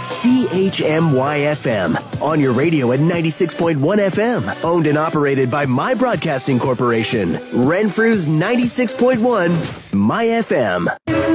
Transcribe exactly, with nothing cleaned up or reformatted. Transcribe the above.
C H M Y F M. On your radio at ninety-six point one F M. Owned and operated by My Broadcasting Corporation. Renfrew's ninety-six point one My F M.